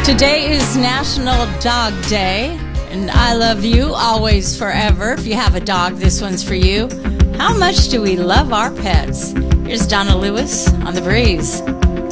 Today is National Dog Day, and I love you always, forever. If you have a dog, this one's for you. How much do we love our pets? Here's Donna Lewis on The Breeze.